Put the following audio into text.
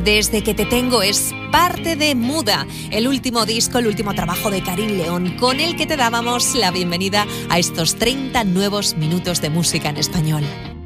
Desde que te tengo es parte de Muda, el último disco, el último trabajo de Karin León, con el que te dábamos la bienvenida a estos 30 nuevos minutos de música en español.